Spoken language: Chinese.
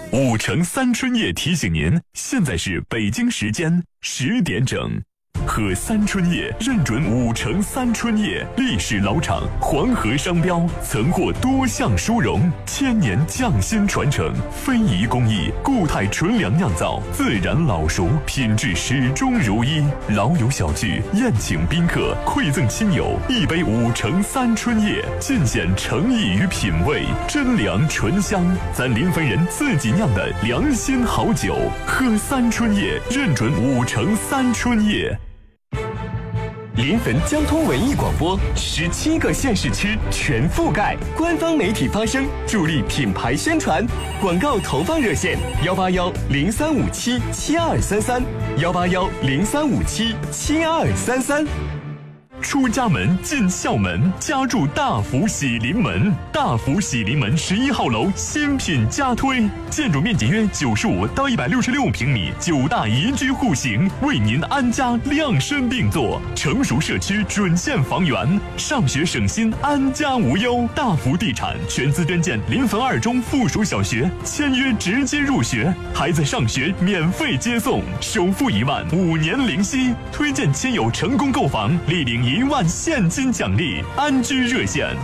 5城3春夜提醒您，现在是北京时间10点整。喝3春夜认准5城3春夜，历史老厂，黄河商标，曾获多项殊荣，1000年匠心传承，非遗工艺，固态纯粮酿造，自然老熟，品质始终如一。老友小聚，宴请宾客，馈赠亲友，一杯5城3春夜，尽显诚意与品味，真粮醇香，咱临汾人自己酿的良心好酒。喝3春夜，认准5城3春夜。 临汾交通文艺广播17个县市区全覆盖，官方媒体发声，助力品牌宣传。广告投放热线18103577233，18103577233。 出家门进校门，家住大福喜临门。大福喜临门11号楼新品加推，建筑面积约95到166平米，9大宜居户型，为您安家量身定做，成熟社区准现房源，上学省心，安家无忧。大福地产全资捐建临汾2中附属小学，签约直接入学，孩子上学免费接送，首付1万，5年零息。推荐亲友成功购房，立领1万现金奖励。安居热线